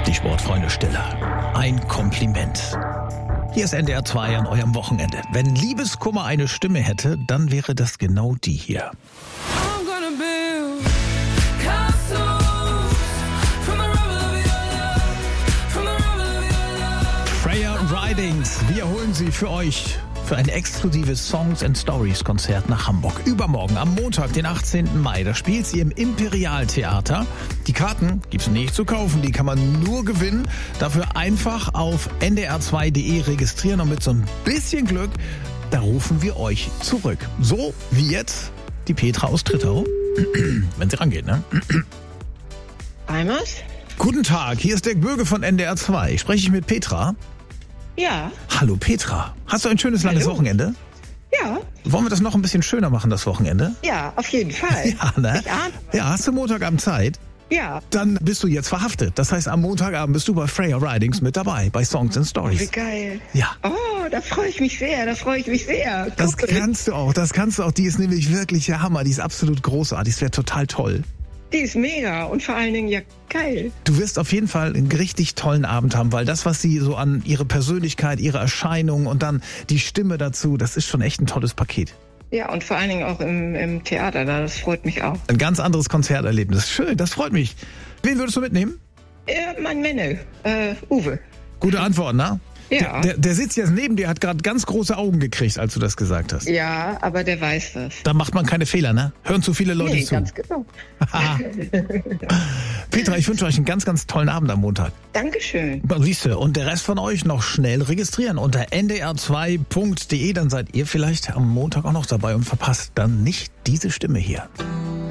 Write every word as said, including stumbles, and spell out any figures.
Die Sportfreunde Stiller. Ein Kompliment. Hier ist N D R zwei an eurem Wochenende. Wenn Liebeskummer eine Stimme hätte, dann wäre das genau die hier. Freya Ridings, wir holen sie für euch für ein exklusives Songs and Stories Konzert nach Hamburg. Übermorgen, am Montag, den achtzehnten Mai, da spielt sie im Imperial-Theater. Die Karten gibt's nicht zu kaufen, die kann man nur gewinnen. Dafür einfach auf n d r zwei punkt d e registrieren und mit so ein bisschen Glück, da rufen wir euch zurück. So wie jetzt die Petra aus Trittau, wenn sie rangeht, ne? Eimers? Guten Tag, hier ist Dirk Böge von N D R zwei. Spreche ich mit Petra? Ja. Hallo Petra, hast du ein schönes langes Hallo. Wochenende? Ja. Wollen wir das noch ein bisschen schöner machen, das Wochenende? Ja, auf jeden Fall. Ja, ne? Ich ahne. Ja, hast du Montagabend Zeit? Ja. Dann bist du jetzt verhaftet. Das heißt, am Montagabend bist du bei Freya Ridings mit dabei, bei Songs and Wie Stories. geil. Ja. Oh, da freue ich mich sehr, da freue ich mich sehr. Das Cool. kannst du auch, das kannst du auch. Die ist nämlich wirklich der Hammer, die ist absolut großartig, das wäre total toll. Die ist mega und vor allen Dingen ja geil. Du wirst auf jeden Fall einen richtig tollen Abend haben, weil das, was sie so an ihre Persönlichkeit, ihre Erscheinung und dann die Stimme dazu, das ist schon echt ein tolles Paket. Ja, und vor allen Dingen auch im, im Theater, da, das freut mich auch. Ein ganz anderes Konzerterlebnis. Schön, das freut mich. Wen würdest du mitnehmen? Ja, mein Männer, äh, Uwe. Gute Antwort, ne? Ja. Der, der, der sitzt jetzt neben dir, hat gerade ganz große Augen gekriegt, als du das gesagt hast. Ja, aber der weiß das. Da macht man keine Fehler, ne? Hören zu viele Leute Nee, zu. ganz genau. Petra, ich wünsche euch einen ganz, ganz tollen Abend am Montag. Dankeschön. Siehst du, und der Rest von euch noch schnell registrieren unter n d r zwei punkt d e, dann seid ihr vielleicht am Montag auch noch dabei und verpasst dann nicht diese Stimme hier.